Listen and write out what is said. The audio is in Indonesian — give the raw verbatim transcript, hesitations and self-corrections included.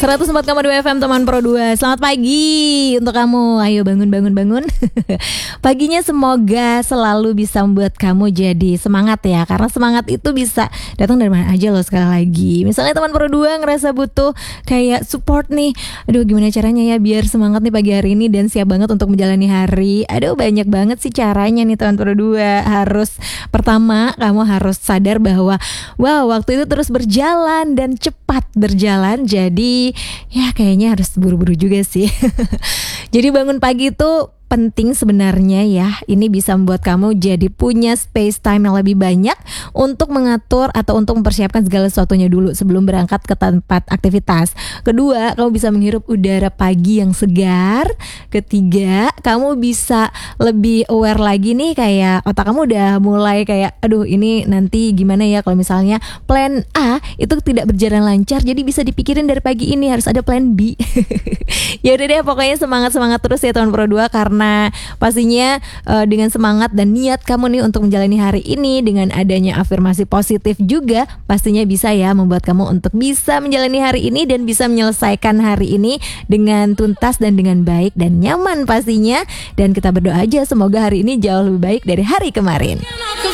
seratus empat koma dua F M teman Pro dua. Selamat pagi untuk kamu. Ayo bangun bangun bangun. Paginya semoga selalu bisa membuat kamu jadi semangat ya. Karena semangat itu bisa datang dari mana aja loh. Sekali lagi, misalnya teman Pro dua ngerasa butuh kayak support nih. Aduh, gimana caranya ya biar semangat nih pagi hari ini dan siap banget untuk menjalani hari. Aduh, banyak banget sih caranya nih teman Pro dua. Harus pertama kamu harus sadar bahwa wow, waktu itu terus berjalan dan cepat berjalan. Jadi ya kayaknya harus buru-buru juga sih. Jadi bangun pagi itu penting sebenarnya ya. Ini bisa membuat kamu jadi punya space time yang lebih banyak untuk mengatur atau untuk mempersiapkan segala sesuatunya dulu sebelum berangkat ke tempat aktivitas. Kedua, kamu bisa menghirup udara pagi yang segar. Ketiga, kamu bisa lebih aware lagi nih, kayak otak kamu udah mulai kayak aduh ini nanti gimana ya kalau misalnya plan A itu tidak berjalan lancar, jadi bisa dipikirin dari pagi ini harus ada plan B. Ya udah deh, pokoknya semangat-semangat terus ya teman Pro dua, karena Karena pastinya uh, dengan semangat dan niat kamu nih untuk menjalani hari ini dengan adanya afirmasi positif juga pastinya bisa ya membuat kamu untuk bisa menjalani hari ini dan bisa menyelesaikan hari ini dengan tuntas dan dengan baik dan nyaman pastinya. Dan kita berdoa aja semoga hari ini jauh lebih baik dari hari kemarin.